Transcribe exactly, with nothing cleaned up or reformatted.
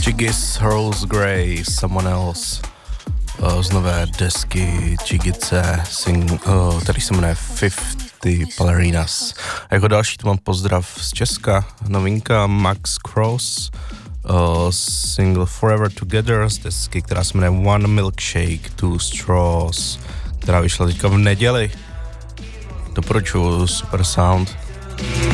Chigis, Rose Grey, Someone Else, uh, z nové desky Chigice, sing, uh, který se jmenuje fifty Ballerinas. A jako další tu mám pozdrav z Česka, novinka Max Cross, uh, single Forever Together z desky, která se jmenuje One Milkshake, Two Straws, která vyšla teďka v neděli. Doporučuji, super sound.